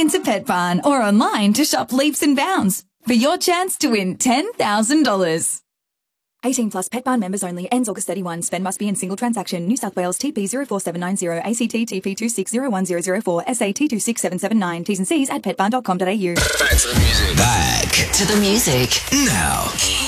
into Pet Barn or online to shop Leaps and Bounds for your chance to win $10,000. 18 plus Pet Barn members only. Ends August 31. Spend must be in single transaction. New South Wales TP 04790. ACT TP 2601004. SA T26779. T's and C's at petbarn.com.au. Back to the music. Back to the music. now.